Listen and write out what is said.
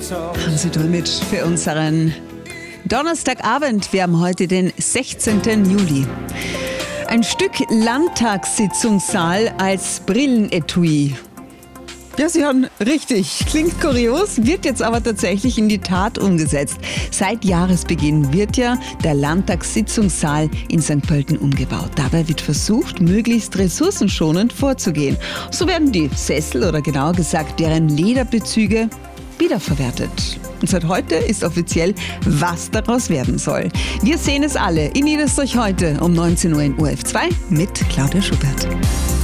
Hansi Dolmitsch für unseren Donnerstagabend. Wir haben heute den 16. Juli. Ein Stück Landtagssitzungssaal als Brillenetui. Ja, Sie hören richtig. Klingt kurios, wird jetzt aber tatsächlich in die Tat umgesetzt. Seit Jahresbeginn wird ja der Landtagssitzungssaal in St. Pölten umgebaut. Dabei wird versucht, möglichst ressourcenschonend vorzugehen. So werden die Sessel oder genauer gesagt deren Lederbezüge wiederverwertet. Und seit heute ist offiziell, was daraus werden soll. Wir sehen es alle in Niederösterreich heute um 19 Uhr in ORF 2 mit Claudia Schubert.